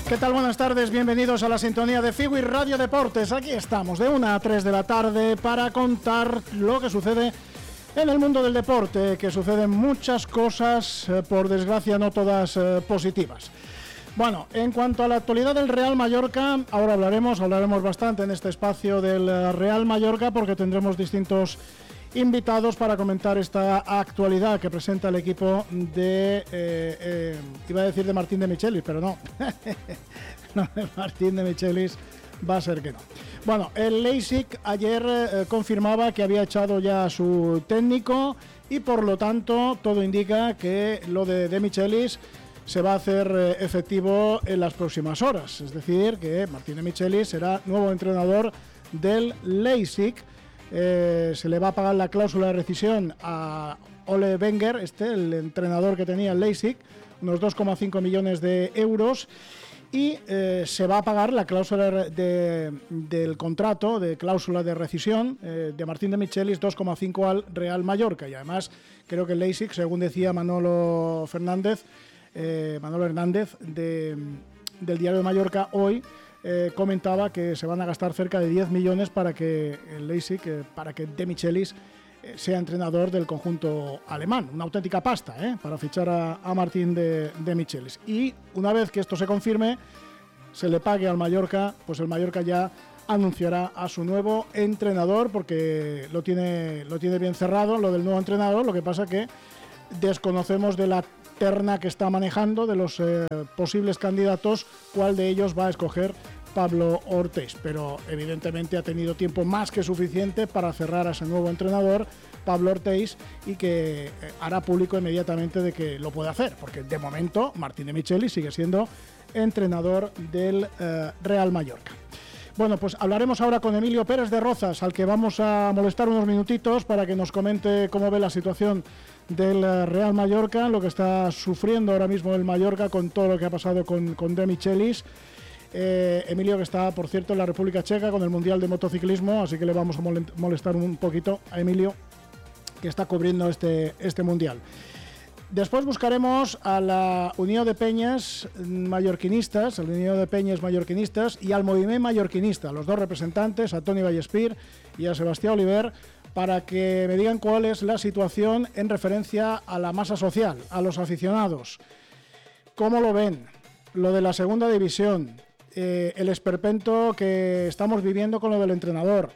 ¿Qué tal? Buenas tardes, bienvenidos a la sintonía de Figui Radio Deportes. Aquí estamos de 1 a 3 de la tarde para contar lo que sucede en el mundo del deporte, que suceden muchas cosas, por desgracia no todas positivas. Bueno, en cuanto a la actualidad del Real Mallorca, ahora hablaremos bastante en este espacio del Real Mallorca porque tendremos distintos invitados para comentar esta actualidad que presenta el equipo de, iba a decir de Martín de Michelis, pero no, no de Martín de Michelis, va a ser que no. Bueno, el Leipzig ayer confirmaba que había echado ya a su técnico y por lo tanto todo indica que lo de Michelis se va a hacer efectivo en las próximas horas, es decir, que Martín de Michelis será nuevo entrenador del Leipzig. Se le va a pagar la cláusula de rescisión a Ole Wenger, el entrenador que tenía el Leipzig, unos 2,5 millones de euros, y se va a pagar la cláusula del contrato, de cláusula de rescisión de Martín de Michelis, 2,5 al Real Mallorca. Y además creo que el Leipzig, según decía Manolo Hernández del Diario de Mallorca hoy, comentaba que se van a gastar cerca de 10 millones para que el Leipzig, para que De Michelis sea entrenador del conjunto alemán. Una auténtica pasta para fichar a Martín de Michelis. Y una vez que esto se confirme, se le pague al Mallorca, pues el Mallorca ya anunciará a su nuevo entrenador, porque lo tiene bien cerrado, lo del nuevo entrenador. Lo que pasa que desconocemos de la terna que está manejando, de los posibles candidatos, cuál de ellos va a escoger Pablo Ortéis, pero evidentemente ha tenido tiempo más que suficiente para cerrar a ese nuevo entrenador, Pablo Ortéis, y que hará público inmediatamente de que lo puede hacer, porque de momento Martín de Michelis sigue siendo entrenador del Real Mallorca. Bueno, pues hablaremos ahora con Emilio Pérez de Rozas, al que vamos a molestar unos minutitos para que nos comente cómo ve la situación del Real Mallorca, lo que está sufriendo ahora mismo el Mallorca con todo lo que ha pasado con De Michelis. Emilio, que está, por cierto, en la República Checa con el Mundial de Motociclismo, así que le vamos a molestar un poquito a Emilio, que está cubriendo este Mundial. Después buscaremos a la Unión de Peñas mallorquinistas, y al Movimiento Mallorquinista, los dos representantes, a Toni Vallespir y a Sebastián Oliver, para que me digan cuál es la situación en referencia a la masa social, a los aficionados. ¿Cómo lo ven? Lo de la segunda división, el esperpento que estamos viviendo con lo del entrenador,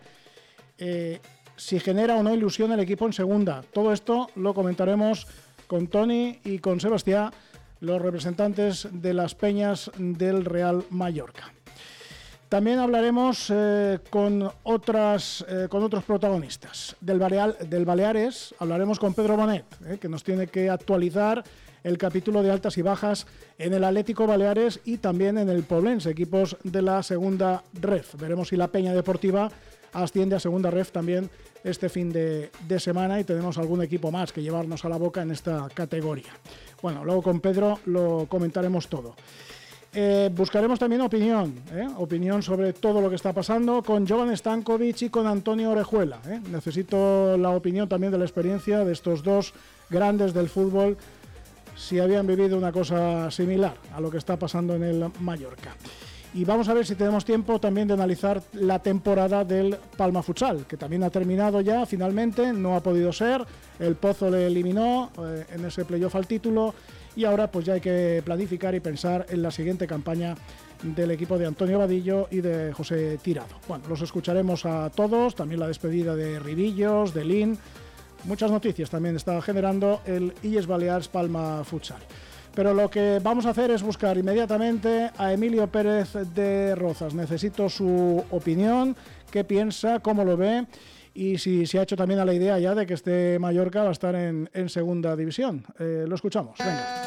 si genera o no ilusión el equipo en segunda. Todo esto lo comentaremos con Toni y con Sebastián, los representantes de las peñas del Real Mallorca. También hablaremos con otros protagonistas. Del Baleares hablaremos con Pedro Bonet, que nos tiene que actualizar el capítulo de altas y bajas en el Atlético Baleares y también en el Poblense, equipos de la segunda ref. Veremos si la Peña Deportiva asciende a segunda ref también este fin de semana, y tenemos algún equipo más que llevarnos a la boca en esta categoría. Bueno, luego con Pedro lo comentaremos todo. Buscaremos también opinión sobre todo lo que está pasando con Jovan Stankovic y con Antonio Orejuela. Necesito la opinión también de la experiencia de estos dos grandes del fútbol, si habían vivido una cosa similar a lo que está pasando en el Mallorca. Y vamos a ver si tenemos tiempo también de analizar la temporada del Palma Futsal, que también ha terminado ya finalmente, no ha podido ser, el Pozo le eliminó en ese playoff al título, y ahora pues ya hay que planificar y pensar en la siguiente campaña del equipo de Antonio Vadillo y de José Tirado. Bueno, los escucharemos a todos, también la despedida de Ribillos, de Lin, muchas noticias también está generando el Illes Balears Palma Futsal. Pero lo que vamos a hacer es buscar inmediatamente a Emilio Pérez de Rozas. Necesito su opinión, qué piensa, cómo lo ve, y si se ha hecho también a la idea ya de que este Mallorca va a estar en segunda división. Lo escuchamos, venga.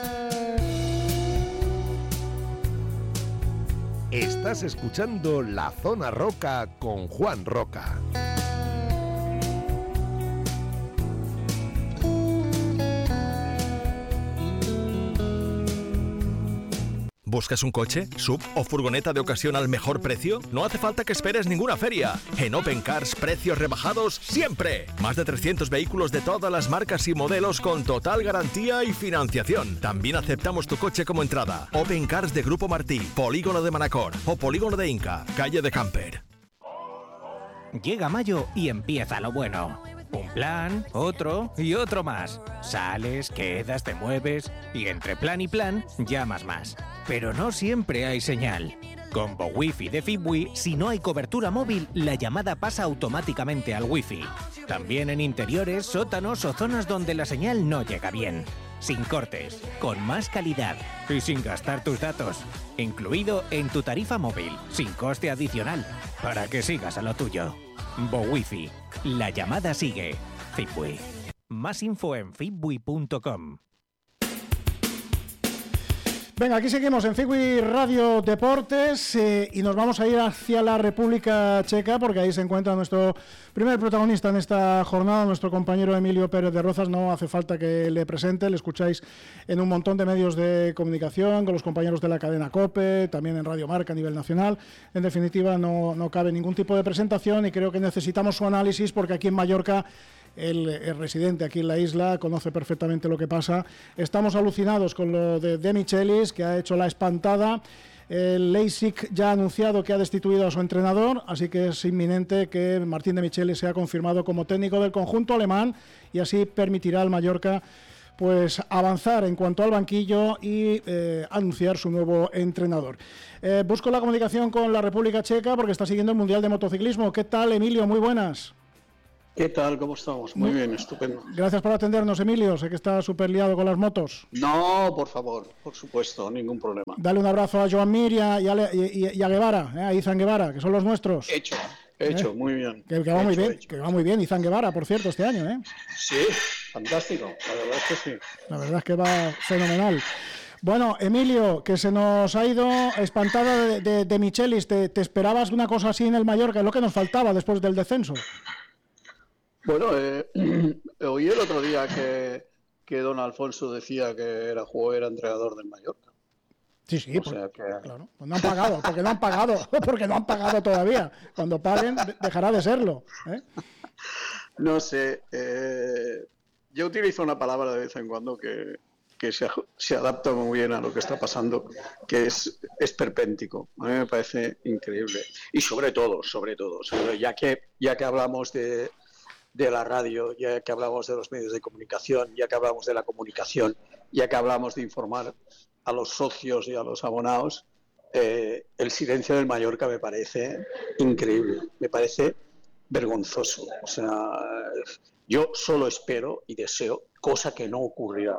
Estás escuchando La Zona Roca con Juan Roca. ¿Buscas un coche, sub o furgoneta de ocasión al mejor precio? No hace falta que esperes ninguna feria. En Open Cars, precios rebajados siempre. Más de 300 vehículos de todas las marcas y modelos con total garantía y financiación. También aceptamos tu coche como entrada. Open Cars de Grupo Martí, Polígono de Manacor o Polígono de Inca, calle de Camper. Llega mayo y empieza lo bueno. Un plan, otro y otro más. Sales, quedas, te mueves y entre plan y plan llamas más. Pero no siempre hay señal. Con Wi-Fi de Fibwi, si no hay cobertura móvil, la llamada pasa automáticamente al Wi-Fi. También en interiores, sótanos o zonas donde la señal no llega bien. Sin cortes, con más calidad y sin gastar tus datos. Incluido en tu tarifa móvil, sin coste adicional, para que sigas a lo tuyo. Wi-Fi. La llamada sigue. Fibwi. Más info en fibwi.com. Venga, aquí seguimos en Fibwi Radio Deportes y nos vamos a ir hacia la República Checa porque ahí se encuentra nuestro primer protagonista en esta jornada, nuestro compañero Emilio Pérez de Rozas. No hace falta que le presente, le escucháis en un montón de medios de comunicación, con los compañeros de la cadena COPE, también en Radio Marca a nivel nacional. En definitiva, no cabe ningún tipo de presentación y creo que necesitamos su análisis porque aquí en Mallorca el residente aquí en la isla conoce perfectamente lo que pasa. Estamos alucinados con lo de Michelis, que ha hecho la espantada. El Leipzig ya ha anunciado que ha destituido a su entrenador, así que es inminente que Martín de Michelis sea confirmado como técnico del conjunto alemán y así permitirá al Mallorca pues avanzar en cuanto al banquillo y anunciar su nuevo entrenador. Busco la comunicación con la República Checa porque está siguiendo el Mundial de Motociclismo. ¿Qué tal, Emilio? Muy buenas. ¿Qué tal? ¿Cómo estamos? Muy bien, estupendo. Gracias por atendernos, Emilio. Sé que está súper liado con las motos. No, por favor, por supuesto, ningún problema. Dale un abrazo a Joan Mir y a Guevara, a Izan Guevara, que son los nuestros. Hecho, muy bien. Que va muy bien, que va muy bien Izan Guevara, por cierto, este año, ¿eh? Sí, fantástico, la verdad es que sí. La verdad es que va fenomenal. Bueno, Emilio, que se nos ha ido espantada de Michelis. ¿Te esperabas una cosa así en el Mallorca? Es lo que nos faltaba después del descenso. Bueno, oí el otro día que don Alfonso decía que era entrenador del Mallorca. Sí, claro. Pues no han pagado, porque no han pagado todavía. Cuando paguen, dejará de serlo. No sé, yo utilizo una palabra de vez en cuando que se adapta muy bien a lo que está pasando, que es esperpéntico. A mí me parece increíble. Y sobre todo, ya que hablamos de la radio, ya que hablamos de los medios de comunicación, ya que hablamos de la comunicación, ya que hablamos de informar a los socios y a los abonados, el silencio del Mallorca me parece increíble, me parece vergonzoso. O sea, yo solo espero y deseo, cosa que no ocurrirá,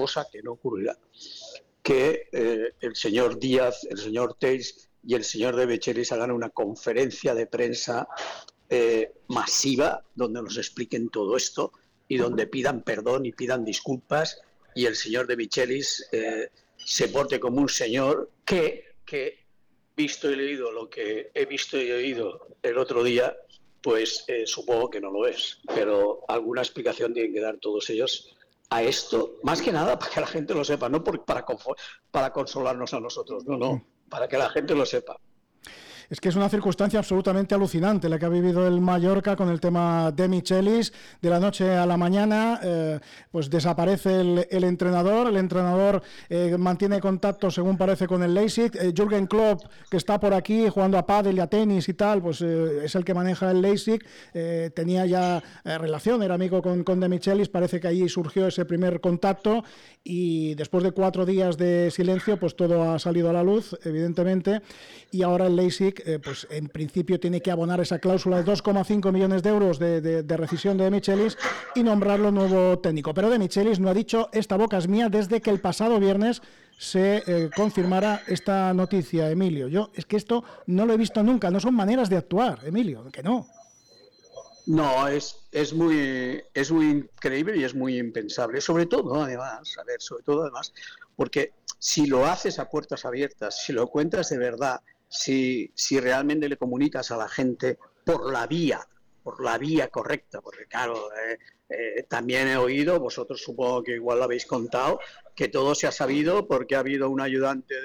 que el señor Díaz, el señor Teis y el señor de Michelis hagan una conferencia de prensa masiva donde nos expliquen todo esto y donde pidan perdón y pidan disculpas y el señor de Michelis se porte como un señor que visto y leído lo que he visto y oído el otro día, pues supongo que no lo es, pero alguna explicación tienen que dar todos ellos a esto, más que nada para que la gente lo sepa, no para consolarnos a nosotros, no, para que la gente lo sepa. Es que es una circunstancia absolutamente alucinante la que ha vivido el Mallorca con el tema de Michelis. De la noche a la mañana, pues desaparece el entrenador. El entrenador mantiene contacto, según parece, con el Leipzig. Jürgen Klopp, que está por aquí jugando a pádel y a tenis y tal, pues es el que maneja el Leipzig. Tenía ya relación, era amigo con de Michelis. Parece que allí surgió ese primer contacto y después de 4 días de silencio, pues todo ha salido a la luz, evidentemente. Y ahora el Leipzig pues en principio tiene que abonar esa cláusula de 2,5 millones de euros de rescisión de Michelis y nombrarlo nuevo técnico. Pero de Michelis no ha dicho esta boca es mía desde que el pasado viernes se confirmara esta noticia, Emilio. Yo es que esto no lo he visto nunca, no son maneras de actuar, Emilio, que no. No, es muy increíble y es muy impensable, sobre todo además, porque si lo haces a puertas abiertas, si lo cuentas de verdad, si realmente le comunicas a la gente por la vía correcta, porque claro, también he oído, vosotros supongo que igual lo habéis contado, que todo se ha sabido porque ha habido un ayudante de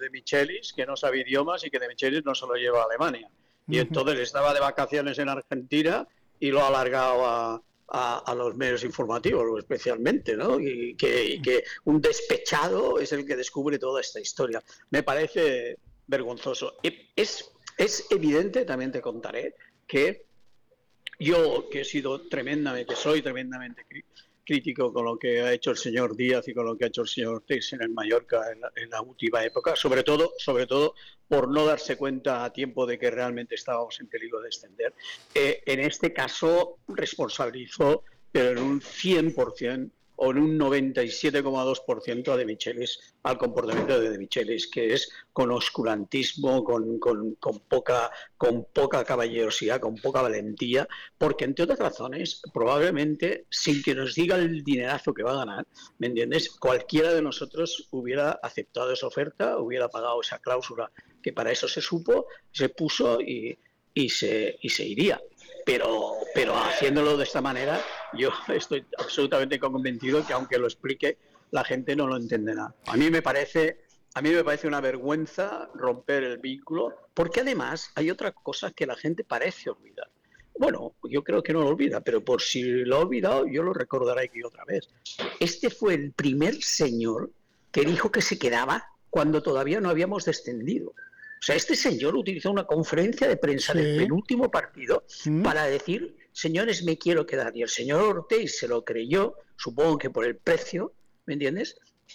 De Michelis, que no sabe idiomas y que De Michelis no se lo lleva a Alemania. Y entonces estaba de vacaciones en Argentina y lo ha alargado a los medios informativos, especialmente, ¿no? Y que un despechado es el que descubre toda esta historia. Me parece vergonzoso. Es evidente, también te contaré, que yo, que soy tremendamente crítico con lo que ha hecho el señor Díaz y con lo que ha hecho el señor Ortiz en el Mallorca en la última época, sobre todo por no darse cuenta a tiempo de que realmente estábamos en peligro de descender. En este caso responsabilizó, pero en un 100% o en un 97,2% a De Michelis, al comportamiento de Michelis, que es con oscurantismo, con poca caballerosidad, con poca valentía, porque entre otras razones, probablemente, sin que nos diga el dinerazo que va a ganar, ¿me entiendes? Cualquiera de nosotros hubiera aceptado esa oferta, hubiera pagado esa cláusula, que para eso se puso y se iría. Pero haciéndolo de esta manera, yo estoy absolutamente convencido que aunque lo explique, la gente no lo entenderá. A mí me parece una vergüenza romper el vínculo, porque además hay otra cosa que la gente parece olvidar. Bueno, yo creo que no lo olvida, pero por si lo ha olvidado, yo lo recordaré aquí otra vez. Este fue el primer señor que dijo que se quedaba cuando todavía no habíamos descendido. O sea, este señor utilizó una conferencia de prensa del penúltimo partido para decir, señores, me quiero quedar. Y el señor Ortiz se lo creyó, supongo que por el precio, ¿me entiendes?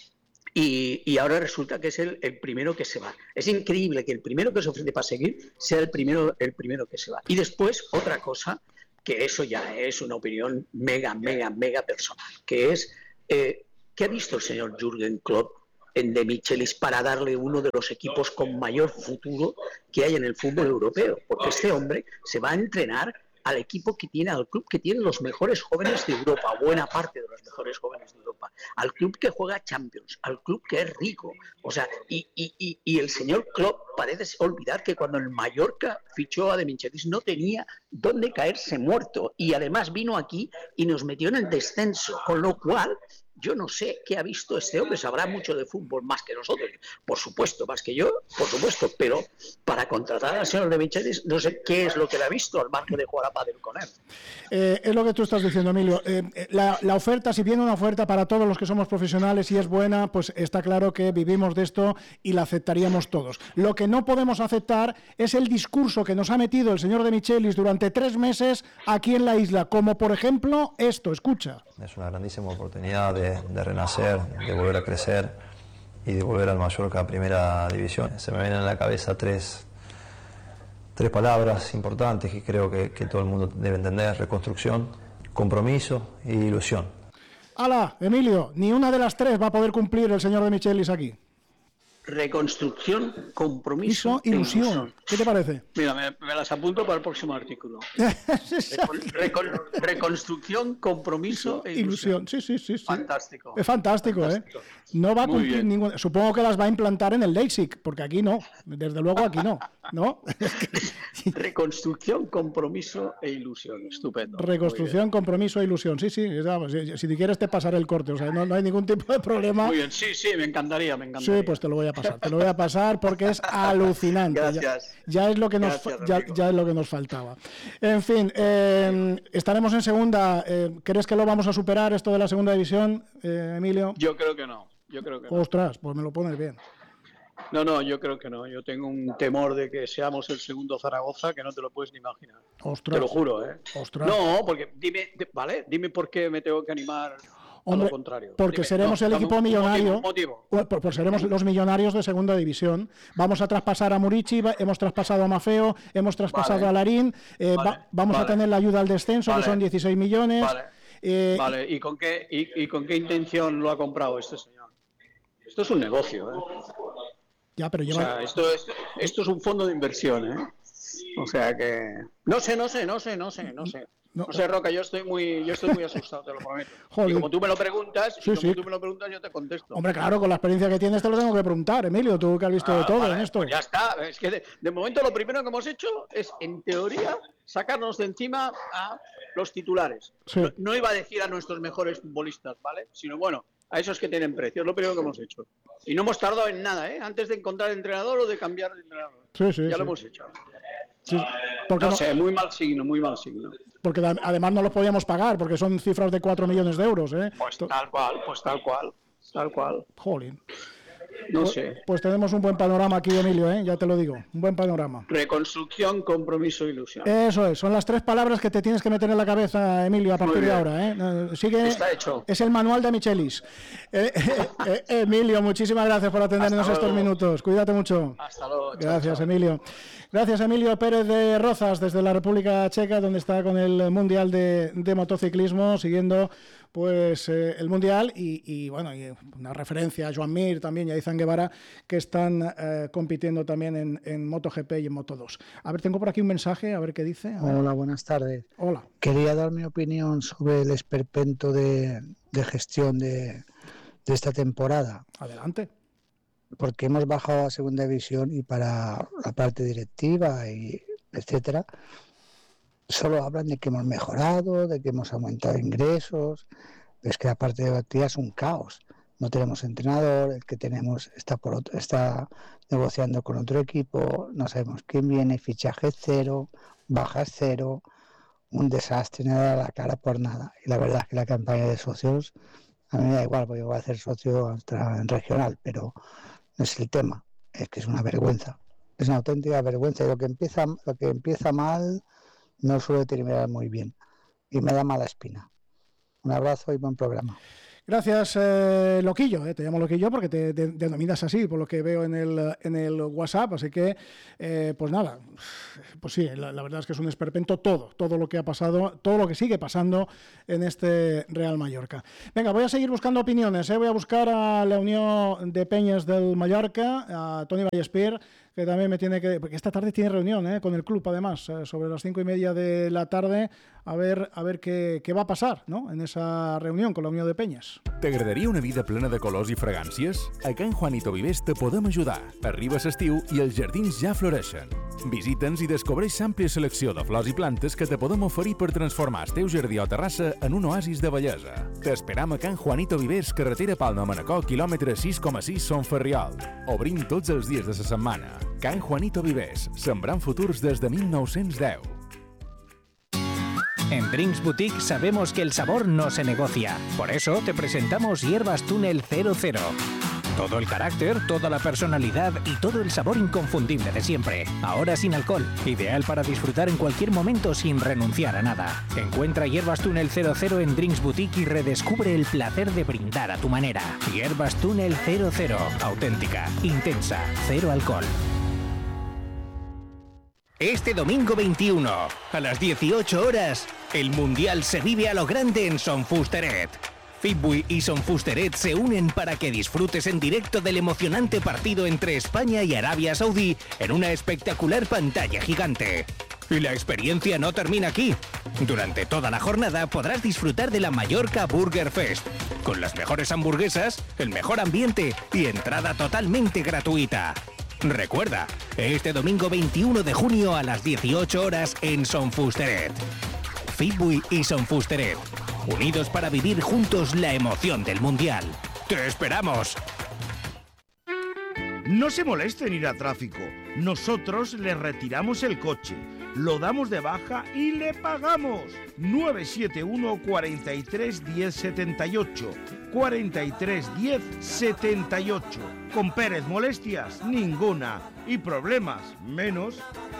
Y ahora resulta que es el primero que se va. Es increíble que el primero que se ofrece para seguir sea el primero que se va. Y después, otra cosa, que eso ya es una opinión mega personal, que es, ¿qué ha visto el señor Jürgen Klopp en De Michelis para darle uno de los equipos con mayor futuro que hay en el fútbol europeo? Porque este hombre se va a entrenar al equipo que tiene, al club que tiene los mejores jóvenes de Europa, buena parte de los mejores jóvenes de Europa, al club que juega Champions, al club que es rico. O sea, y el señor Klopp parece olvidar que cuando el Mallorca fichó a De Michelis no tenía dónde caerse muerto, y además vino aquí y nos metió en el descenso, con lo cual yo no sé qué ha visto este hombre. Sabrá mucho de fútbol más que nosotros, por supuesto, más que yo, por supuesto, pero para contratar al señor De Michelis no sé qué es lo que le ha visto al margen de jugar a pádel con él. Es lo que tú estás diciendo, Emilio. La oferta, si viene una oferta para todos los que somos profesionales y es buena, pues está claro que vivimos de esto y la aceptaríamos todos. Lo que no podemos aceptar es el discurso que nos ha metido el señor De Michelis durante 3 meses aquí en la isla, como por ejemplo esto, escucha. Es una grandísima oportunidad de renacer, de volver a crecer y de volver al Mallorca a primera división. Se me vienen a la cabeza tres palabras importantes que creo que todo el mundo debe entender: reconstrucción, compromiso e ilusión. ¡Hala, Emilio! Ni una de las 3 va a poder cumplir el señor De Michelis aquí. Reconstrucción, compromiso, ilusión. ¿Qué te parece? Mira, me las apunto para el próximo artículo. Reconstrucción, compromiso e ilusión. Sí. Fantástico. Es fantástico, fantástico. No va a cumplir ningún. Supongo que las va a implantar en el Leipzig, porque aquí no. Desde luego aquí no. ¿No? Reconstrucción, compromiso e ilusión. Estupendo. Reconstrucción, compromiso e ilusión. Sí. Si te quieres te pasaré el corte. O sea, no hay ningún tipo de problema. Muy bien, sí, me encantaría. Sí, pues te lo voy a pasar porque es alucinante. Gracias. Ya es lo que nos ya es lo que nos faltaba. En fin, estaremos en segunda. ¿Crees que lo vamos a superar esto de la segunda división, Emilio? Yo creo que no. Ostras, pues me lo pones bien. No, yo creo que no. Yo tengo un temor de que seamos el segundo Zaragoza que no te lo puedes ni imaginar. Ostras. Te lo juro, ¿eh? Ostras. No, porque dime por qué me tengo que animar. Hombre, a lo contrario. Porque seremos el equipo millonario. Pues seremos los millonarios de segunda división. Vamos a traspasar a Murici, hemos traspasado a Mafeo, hemos traspasado a Larín, vamos a tener la ayuda al descenso, que son 16 millones. Vale. ¿Y con qué intención lo ha comprado este señor? Esto es un negocio, ¿eh? Ya, pero lleva... O sea, esto es un fondo de inversión, ¿eh? O sea que... No sé. No sé, Roca, yo estoy muy asustado, te lo prometo. Joder. Y como tú me lo preguntas, yo te contesto. Hombre, claro, con la experiencia que tienes te lo tengo que preguntar, Emilio, tú que has visto de todo en esto. Pues ya está, es que de momento lo primero que hemos hecho es, en teoría, sacarnos de encima a los titulares. Sí. No iba a decir a nuestros mejores futbolistas, ¿vale? Sino, bueno, a esos que tienen precio. Es lo primero que hemos hecho. Y no hemos tardado en nada, antes de encontrar entrenador o de cambiar de entrenador. Ya lo hemos hecho. Sí, no sé, muy mal signo. Porque además no los podíamos pagar, porque son cifras de 4 millones de euros, Pues tal cual. Jolín. No sé. Pues tenemos un buen panorama aquí, Emilio, ya te lo digo. Un buen panorama. Reconstrucción, compromiso, ilusión. Eso es. Son las 3 palabras que te tienes que meter en la cabeza, Emilio, a partir de ahora. Sigue. Está hecho. Es el manual de Michelis. Emilio, muchísimas gracias por atendernos estos minutos. Cuídate mucho. Hasta luego. Gracias, chao. Emilio. Gracias, Emilio Pérez de Rozas, desde la República Checa, donde está con el Mundial de Motociclismo, siguiendo pues el Mundial y bueno, y una referencia a Joan Mir también y a Izan Guevara, que están compitiendo también en MotoGP y en Moto2. A ver, tengo por aquí un mensaje, a ver qué dice. Hola, buenas tardes. Hola. Quería dar mi opinión sobre el esperpento de gestión de esta temporada. Adelante. Porque hemos bajado a segunda división y para la parte directiva y etcétera, solo hablan de que hemos mejorado, de que hemos aumentado ingresos. Es que la parte directiva es un caos. No tenemos entrenador, el que tenemos está negociando con otro equipo, no sabemos quién viene, fichaje cero, bajas cero, un desastre, nada da la cara por nada. Y la verdad es que la campaña de socios, a mí me da igual, porque yo voy a hacer socio hasta en regional, pero no es el tema, es que es una vergüenza, es una auténtica vergüenza, y lo que empieza mal no suele terminar muy bien, y me da mala espina. Un abrazo y buen programa. Gracias, Loquillo, te llamo Loquillo porque te denominas así, por lo que veo en el WhatsApp, así que, pues nada, pues sí, la verdad es que es un esperpento todo lo que ha pasado, todo lo que sigue pasando en este Real Mallorca. Venga, voy a seguir buscando opiniones, voy a buscar a la Unión de Peñas del Mallorca, a Toni Vallespir, que también me tiene que... Porque esta tarde tiene reunión con el club, además, sobre las 5:30 de la tarde, a ver qué va a pasar, ¿no?, en esa reunión con la Unió de Penyes. T'agradaria una vida plena de colors i fragàncies? A Can Juanito Vivers te podem ajudar. Arriba l'estiu i els jardins ja floreixen. Visita'ns i descobreix l'àmplia selecció de flors i plantes que te podem oferir per transformar el teu jardí o terrassa en un oasis de bellesa. T'esperam a Can Juanito Vivers, carretera Palma-Manacor, quilòmetre 6,6 Son Ferriol. Obrim tots els dies de la setmana. Can Juanito Vivers, sembrant futurs des de 1910. En Drinks Boutique sabemos que el sabor no se negocia. Por eso te presentamos Hierbas Túnel 00. Todo el carácter, toda la personalidad y todo el sabor inconfundible de siempre. Ahora sin alcohol. Ideal para disfrutar en cualquier momento sin renunciar a nada. Encuentra Hierbas Túnel 00 en Drinks Boutique y redescubre el placer de brindar a tu manera. Hierbas Túnel 00. Auténtica, intensa, cero alcohol. Este domingo 21, a las 18 horas, el Mundial se vive a lo grande en Son Fusteret. Fitbui y Son Fusteret se unen para que disfrutes en directo del emocionante partido entre España y Arabia Saudí en una espectacular pantalla gigante. Y la experiencia no termina aquí. Durante toda la jornada podrás disfrutar de la Mallorca Burger Fest, con las mejores hamburguesas, el mejor ambiente y entrada totalmente gratuita. Recuerda, este domingo 21 de junio a las 18 horas en Son Fusteret. Fitbui y Son Fusteret, unidos para vivir juntos la emoción del Mundial. ¡Te esperamos! No se moleste en ir a tráfico. Nosotros le retiramos el coche, lo damos de baja y le pagamos. 971 43 10 78 43 10 78. Con Pérez, molestias ninguna y problemas menos.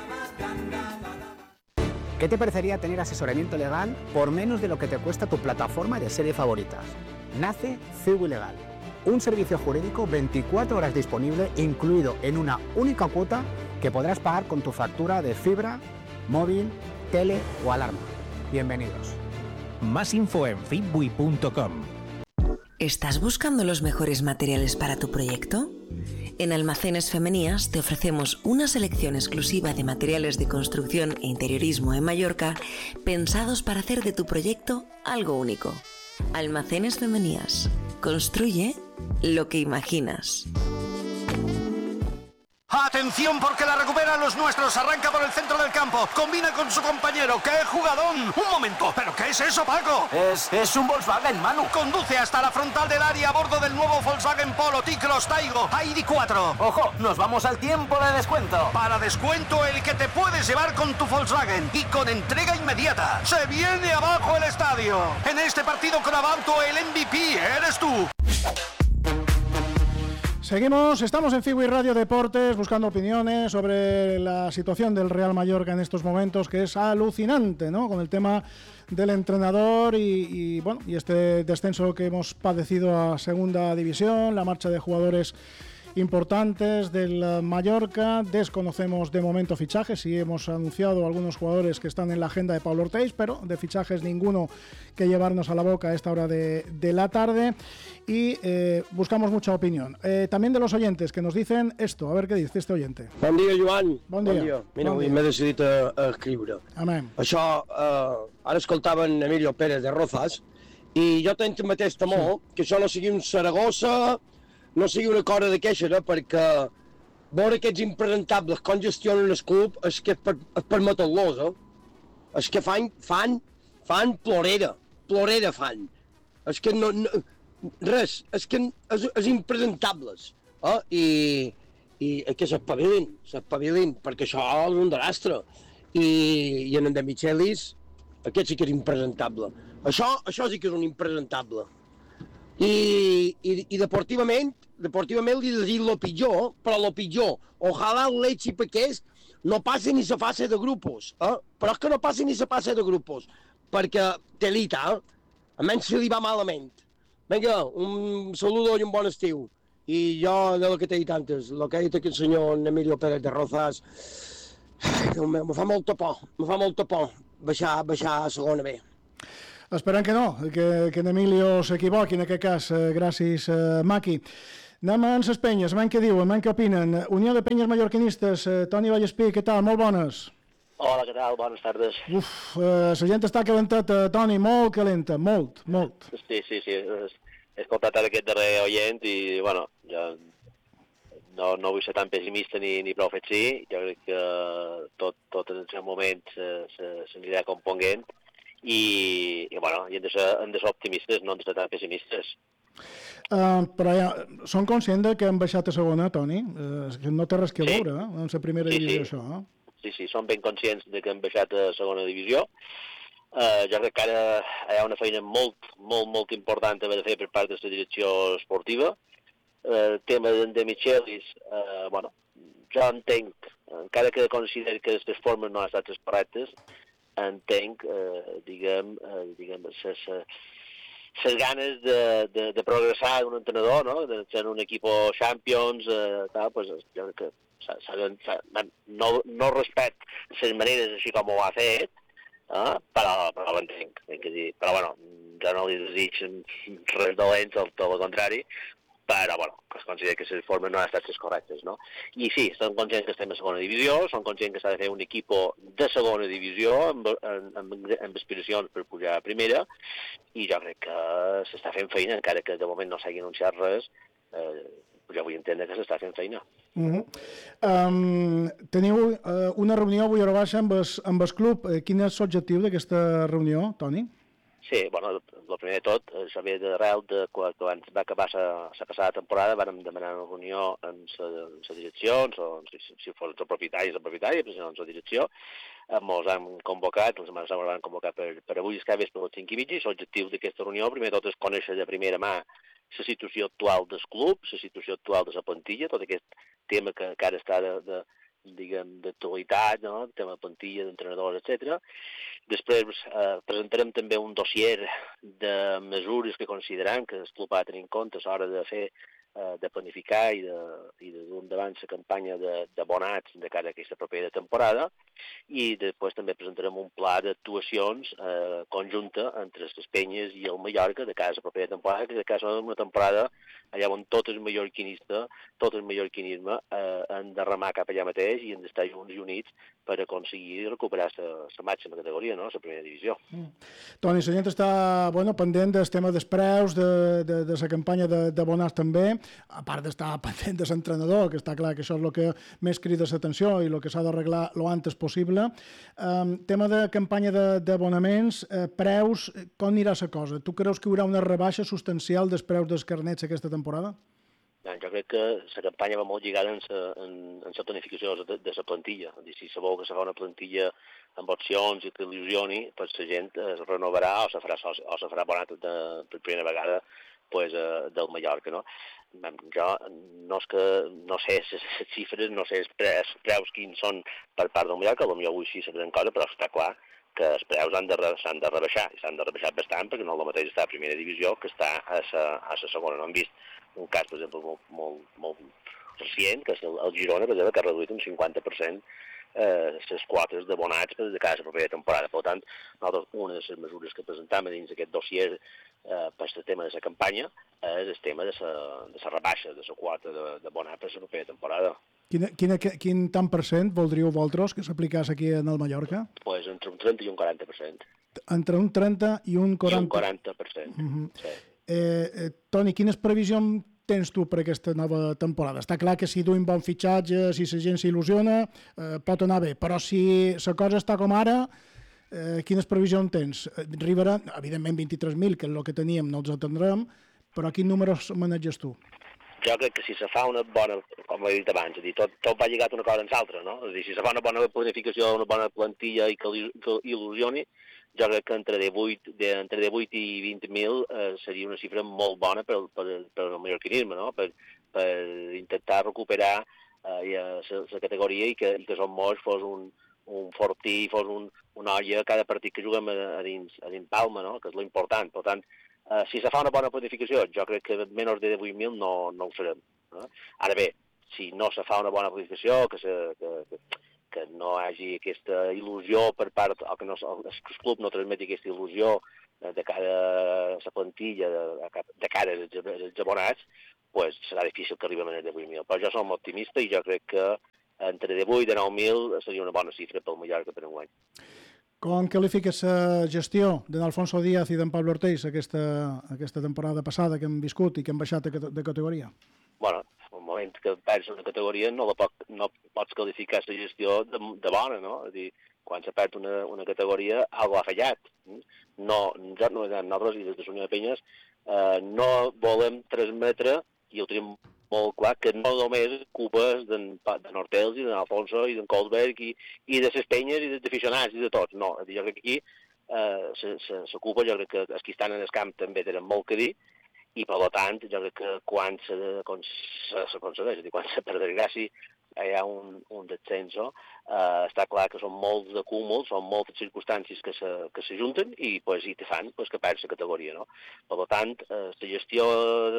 ¿Qué te parecería tener asesoramiento legal por menos de lo que te cuesta tu plataforma de serie favoritas? Nace Fitbui Legal, un servicio jurídico 24 horas disponible, incluido en una única cuota que podrás pagar con tu factura de fibra, móvil, tele o alarma. Bienvenidos. Más info en fitbui.com. ¿Estás buscando los mejores materiales para tu proyecto? En Almacenes Femenías te ofrecemos una selección exclusiva de materiales de construcción e interiorismo en Mallorca pensados para hacer de tu proyecto algo único. Almacenes Femenías. Construye lo que imaginas. Atención porque la recuperan los nuestros. Arranca por el centro del campo. Combina con su compañero. ¡Qué jugadón! Un momento. ¿Pero qué es eso, Paco? Es un Volkswagen, Manu. Conduce hasta la frontal del área a bordo del nuevo Volkswagen Polo T-Cross Taigo ID4. Ojo, nos vamos al tiempo de descuento. Para descuento el que te puedes llevar con tu Volkswagen y con entrega inmediata. Se viene abajo el estadio. En este partido con Abauto el MVP eres tú. Seguimos, estamos en Figui Radio Deportes buscando opiniones sobre la situación del Real Mallorca en estos momentos, que es alucinante, ¿no? Con el tema del entrenador y este descenso que hemos padecido a Segunda División, la marcha de jugadores importantes del Mallorca. Desconocemos de momento fichajes, sí hemos anunciado algunos jugadores que están en la agenda de Pablo Ortiz, pero de fichajes ninguno que llevarnos a la boca a esta hora de la tarde. Y buscamos mucha opinión. También de los oyentes que nos dicen esto. A ver què dice este oyente. Bon dia, Joan. Bon dia. Mira, avui m'he decidit a escriure. Amén. Això, ara escoltava en Emilio Pérez de Rozas i jo tenc el mateix temor que això no sigui un Saragossa, no sigui una cosa de queixa, perquè veure aquests impresentables com gestionen el club és que és per matar-los, és que fan plorera fan. És que no res, és que és impresentables, i que s'espavilin, perquè això és un desastre. I en De Michelis, aquest sí que és impresentable. Això sí que és un impresentable. I deportivament li he de dir lo pitjor, però lo pitjor, ojalà el Leche i Paqués no passi ni la fase de grupos, però és que no passi ni la fase de grupos, perquè telita, almenys se li va malament. Vinga, un saludo i un bon estiu. I jo, de lo que t'he dit antes, lo que ha dit aquest senyor Emilio Pérez de Rozas, me fa molta por baixar a segona B. Esperem que no, que en Emilio s'equivoqui en aquest cas. Gràcies, Maki. Anem a les penyes, anem què diuen, anem què opinen. Unió de Penyes Mallorquinistes, Toni Vallespí, què tal? Molt bones. Hola, què tal? Bones tardes. La gent està calentata, Toni, molt calenta, molt. Sí, he escoltat ara aquest darrer oient i, bueno, jo no vull ser tan pessimista ni prou fet sí. Jo crec que tot en el seu moment s'anirà component i bueno, hem de ser optimistes, no hem de ser tan pessimistes. Però ja, són conscients que han baixat a segona, Toni? Que no té res que veure en la primera divisió, això, Sí, som ben conscients de que han baixat a segona divisió. Jo crec que ara hi ha una feina molt important a haver de fer per part de la direcció esportiva. El tema de Michelis, bueno, jo entenc, encara que consideri que les formes no han estat les correctes, entenc, diguem, les ganes de progressar d'un entrenador, no? De ser un equip Champions, tal, pues, jo crec que no respecte les maneres així com ho ha fet, però l'entenc. Però, bueno, jo no li desig res dolent, tot el contrari, però, bueno, es considera que les formes no han estat les correctes, no? I sí, som conscients que estem a segona divisió, som conscients que s'ha de fer un equip de segona divisió amb aspiracions per pujar a primera, i jo crec que s'està fent feina, encara que de moment no s'hagi anunciat res, ja vull entendre que s'està fent feina. Teniu una reunió avui a baixa amb el club. Quin és l'objectiu d'aquesta reunió, Toni? Sí, bueno, el primer de tot, això ve d'arrel de quan va acabar la passada temporada, vam demanar una reunió amb la direcció, si fos el propietari, però amb la direcció, ens han convocat, ens van convocar per avui, que és per les 5:30, i l'objectiu d'aquesta reunió, primer de tot, és conèixer de primera mà la situació actual del club, la situació actual de la plantilla, tot aquest tema que encara està d'actualitat, no? El tema de plantilla, d'entrenadors, etc. Després presentarem també un dossier de mesures que considerem que el club ha de tenir en compte a l'hora de fer, de planificar i de dur endavant la campanya d'abonats de cara a aquesta propera temporada, i després també presentarem un pla d'actuacions conjunta entre les Penyes i el Mallorca de cara a la propera temporada, que de cara a una temporada allà on tot el mallorquinisme han de remar cap allà mateix i han d'estar junts i units per aconseguir recuperar la màxima categoria, no? La primera divisió. Toni, la gent està pendent del tema dels preus, de la campanya d'abonats també. a part d'estar pendent de l'entrenador, que està clar que això és el que més crida l'atenció i el que s'ha d'arreglar lo antes possible. Tema de campanya d'abonaments, preus, com anirà la cosa? Tu creus que hi haurà una rebaixa substancial dels preus dels carnets aquesta temporada? Jo crec que la campanya va molt lligada en la planificació de la plantilla. Si sabeu que se fa una plantilla amb opcions i que il·lusioni, doncs la gent es renovarà o se farà abonat per primera vegada del Mallorca, no? Jo no sé les xifres, no sé els preus quins són per part del Mallorca, potser avui sí sabrem cosa, però està clar que els preus s'han de rebaixar, i s'han de rebaixar bastant perquè no és el mateix estar a primera divisió que està a la segona. No hem vist un cas, per exemple, molt recient, que és el Girona, per exemple, que ha reduït un 50% les quotes d'abonats de cada propera temporada. Per tant, una de les mesures que presentam dins d'aquest dossier per el tema de la campanya és el tema de la rebaixa de la quota d'abonats per la propera temporada. Quin tant per cent voldríeu vosaltres que s'aplicàs aquí en el Mallorca? Pues entre un 30 i un 40%. Entre un 30 i un 40%. I un 40%, sí. Toni, quines previsions tens tu per aquesta nova temporada? Està clar que si du un bon fitxatge, si la gent s'il·lusiona, pot anar bé, però si la cosa està com ara, quines previsions tens? Arribarà, evidentment, 23.000, que és el que teníem, no els atendrem, però quins números maneges tu? Jo crec que si se fa una bona, com he dit abans, és a dir, tot va lligat una cosa amb l'altra, no? És a dir, si se fa una bona planificació, una bona plantilla i que il·lusioni, jo crec que entre 18 i 20.000 seria una xifra molt bona per al mallorquinisme, no? Per intentar recuperar la categoria i que Som Moix fos un fortí, fos una olla cada partit que juguem a dins Palma, no? Que és l'important. Per tant, si se fa una bona planificació, jo crec que menys de 18.000 no ho farem. No? Ara bé, si no se fa una bona planificació, que no hi hagi aquesta il·lusió per part, o que el club no transmeti aquesta il·lusió de cara a la plantilla, de cara als abonats, pues serà difícil que arribem a 18.000. Però jo som optimista i jo crec que entre 18 i 19.000 seria una bona xifra pel Mallorca per enguany. Com qualifiques la gestió d'en Alfonso Díaz i d'en Pablo Ortiz aquesta temporada passada que hem viscut i que hem baixat de categoria? Bueno, el moment que perds una categoria no pots qualificar la gestió de bona, no? És a dir, quan se perd una categoria, algo ha fallat. Nosaltres, i des de Unió de Penyes, no volem transmetre, i ho tenim molt clar, que no només culpes d'en Hortels i d'en Alfonso i d'en Colberg i de les penyes i dels aficionats i de tots. No, jo crec que aquí la culpa, jo crec que els que estan en el camp també tenen molt que dir, i per tant, jo crec que quan s'aconsegueix, és a dir, quan se perdrà, si hi ha un descenso, està clar que són molts acúmuls, són moltes circumstàncies que s'ajunten i te fan que perds la categoria. No? Per tant, la gestió,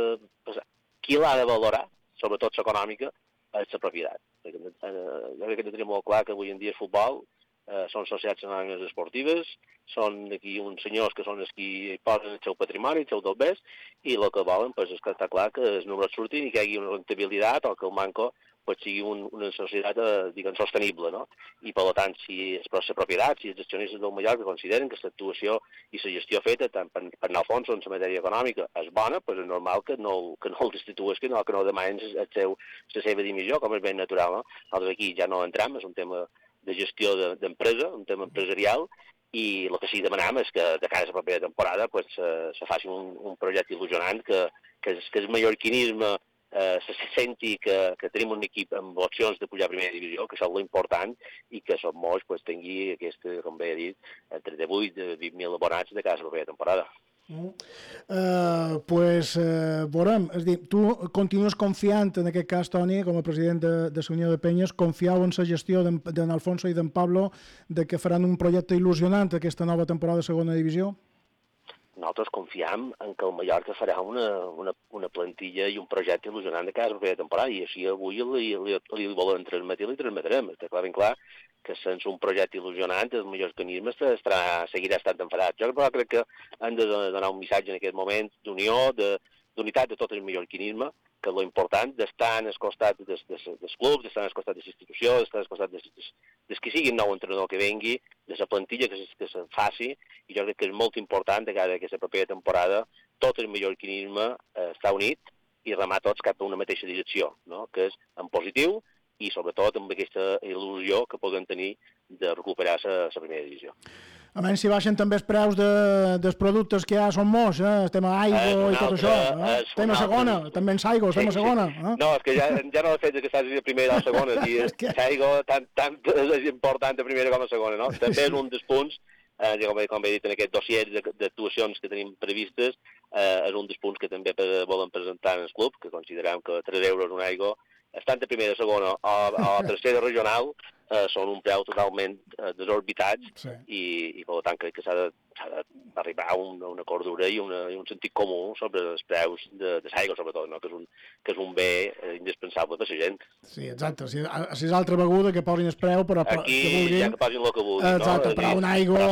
qui l'ha de valorar, sobretot l'econòmica, és la propietat. Jo crec que tenim molt clar que avui en dia el futbol són societats anònimes esportives, són aquí uns senyors que són els que posen el seu patrimoni, el seu dobbers, i el que volen és que està clar que els números surtin i que hi hagi una rentabilitat o que el manco sigui una societat, diguem, sostenible, no? I, per tant, si és la propietat, si els gestionistes del Mallorca consideren que l'actuació i la gestió feta tant per Alfonso en la matèria econòmica és bona, doncs és normal que no el destituïsquen o que no demanen la seva dimissió, com és ben natural, no? Nosaltres aquí ja no entrem, és un tema de gestió d'empresa, un tema empresarial, i el que sí que demanem és que de cara a la propera temporada se faci un projecte il·lusionant, que el mallorquinisme se senti que tenim un equip amb opcions de pujar a primera divisió, que això és l'important, i que Som Moix tingui aquesta, com bé he dit, entre 18 i 20.000 abonats de cara a la propera temporada. Veurem, és a dir, tu continues confiant en aquest cas, Toni, com a president de la Unió de Penyes, confiau en la gestió d'en Alfonso i d'en Pablo de que faran un projecte il·lusionant aquesta nova temporada de segona divisió? Nosaltres confiem en que el Mallorca farà una plantilla i un projecte il·lusionant de cara a la propera temporada, i així avui li volen transmetre i li transmetrem. Està clar ben clar que sense un projecte il·lusionant el mallorquinisme seguirà estant enfadat. Jo crec que hem de donar un missatge en aquest moment d'unió, d'unitat de tot el mallorquinisme, que és l'important d'estar al costat dels clubs, d'estar al costat de la institució, d'estar al costat des que sigui un nou entrenador que vengui, de la plantilla que se faci, i jo crec que és molt important de cara a aquesta propera temporada tot el mallorquinisme està unit i remar tots cap a una mateixa direcció, no? Que és en positiu i sobretot amb aquesta il·lusió que poden tenir de recuperar la primera divisió. A menys si baixen també els preus dels productes que ja són molts, el tema aigua i tot això. Estem a segona, també en aigua, estem a segona. No, és que ja no el fet que estàs a primera o a segona, l'aigua tant és important a primera com a segona, no? També és un dels punts, com he dit en aquest dossier d'actuacions que tenim previstes, és un dels punts que també volen presentar en el club, que considerem que 3 euros una aigua, estant a primera, segona o tercera regional, són un preu totalment desorbitats i per tant crec que s'ha d'arribar a una cordura i un sentit comú sobre els preus de l'aigua, sobretot, no? que és un bé indispensable per la gent. Sí, exacte. Si és altra beguda, que posin el preu, però aquí que vulguin... ja que posin el que vulguin. Exacte, no? però una aigua...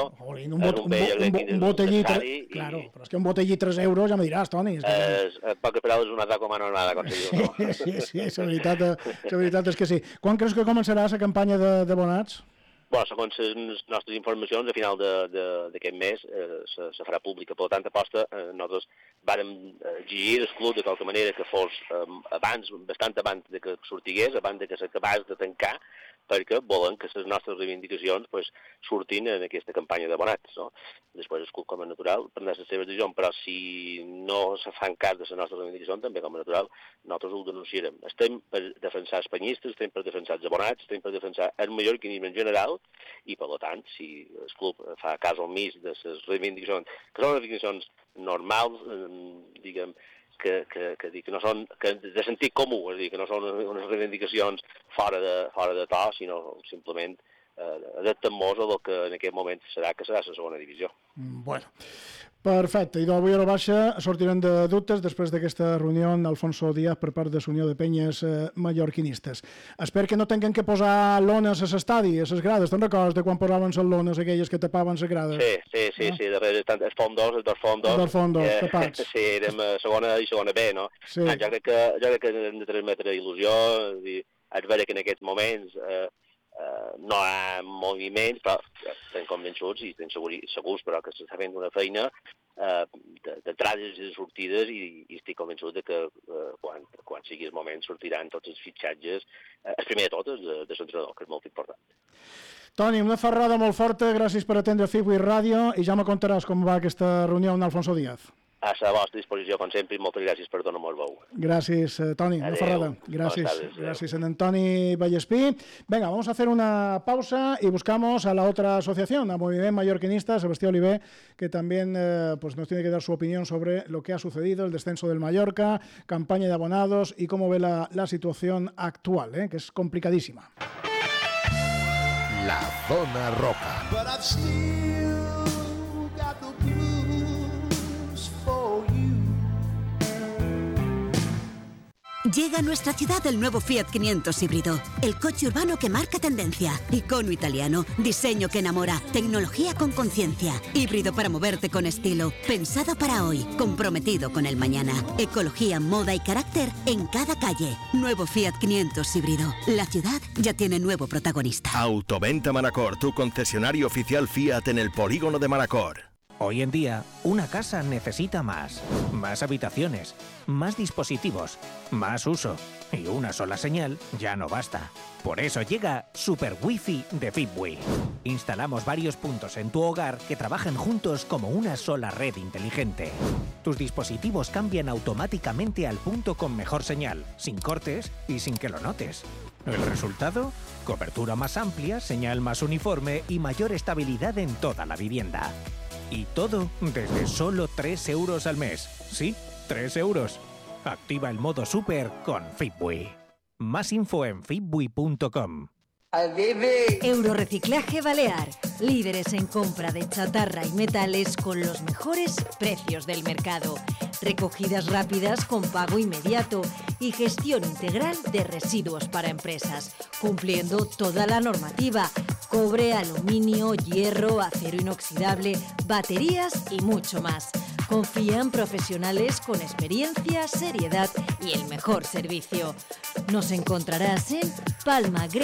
un botellí... Claro, però és que un botellí 3 euros, ja me diràs, Toni. Poc paraules, una altra com a nada, com se diu, no? Sí, la veritat és que sí. Quan creus que començarà la campanya d'abonats? Bueno, segons les nostres informacions, a final d'aquest mes se farà pública. Per tant, nosaltres vàrem exigir al club de qualque manera que fos bastant abans de que sortigués, abans de que s'acabés de tancar, perquè volen que les nostres reivindicacions surtin en aquesta campanya d'abonats. No? Després el club, com a natural, prendrà les seves decisions, però si no se fan cas de les nostres reivindicacions, també com a natural, nosaltres ho denunciarem. Estem per defensar els penyistes, estem per defensar els abonats, estem per defensar el mallorquinisme en general, i per tant, si el club fa cas omís de les reivindicacions, que són reivindicacions normals, diguem, que no són de sentit comú, és a dir, que no són unes reivindicacions fora de to, sinó simplement adaptant-nos a el que en aquest moment serà la segona divisió. Bueno, perfecte. I d'avui a la baixa sortiran de dubtes després d'aquesta reunió amb Alfonso Díaz per part de la Unió de Penyes mallorquinistes. Espero que no tinguin que posar lones a l'estadi, a les grades. Te'n recordes de quan posaven les lones aquelles que tapaven les grades? Sí, darrere els fondos, tapats. Sí, érem segona i segona B, no? Sí. Jo crec que hem de transmetre il·lusió, és vera que en aquests moments no hi ha moviments, però estem convençuts i estem segurs però que s'està fent una feina d'entrades i de sortides i estic convençut que quan sigui el moment sortiran tots els fitxatges, el primer de tot de l'entrenador, que és molt important. Toni, una ferrada molt forta, gràcies per atendre FIBUI Ràdio i ja me contaràs com va aquesta reunió amb Alfonso Díaz. A la vostra disposició, com sempre, i moltes gràcies per donar-me el veu. Gràcies, Toni. Una ferrada. Gracias, Toni Vallespí. Venga, vamos a hacer una pausa y buscamos a la otra asociación, a Movimiento Mallorquinista, Sebastián Oliver, que también nos tiene que dar su opinión sobre lo que ha sucedido, el descenso del Mallorca, campaña de abonados y cómo ve la situación actual, que es complicadísima. La Zona Roca. Llega a nuestra ciudad el nuevo Fiat 500 híbrido, el coche urbano que marca tendencia, icono italiano, diseño que enamora, tecnología con conciencia, híbrido para moverte con estilo, pensado para hoy, comprometido con el mañana, ecología, moda y carácter en cada calle. Nuevo Fiat 500 híbrido. La ciudad ya tiene nuevo protagonista. Autoventa Manacor, tu concesionario oficial Fiat en el polígono de Manacor. Hoy en día, una casa necesita más habitaciones, más dispositivos, más uso. Y una sola señal ya no basta. Por eso llega Super Wi-Fi de FIBUI. Instalamos varios puntos en tu hogar que trabajan juntos como una sola red inteligente. Tus dispositivos cambian automáticamente al punto con mejor señal, sin cortes y sin que lo notes. ¿El resultado? Cobertura más amplia, señal más uniforme y mayor estabilidad en toda la vivienda. Y todo desde solo 3 euros al mes. Sí, 3 euros. Activa el modo Super con FIBUI. Más info en fibui.com. Eurorreciclaje Balear. Líderes en compra de chatarra y metales con los mejores precios del mercado. Recogidas rápidas con pago inmediato y gestión integral de residuos para empresas, cumpliendo toda la normativa: cobre, aluminio, hierro, acero inoxidable, baterías y mucho más. Confían profesionales con experiencia, seriedad y el mejor servicio. Nos encontrarás en Palma Grecia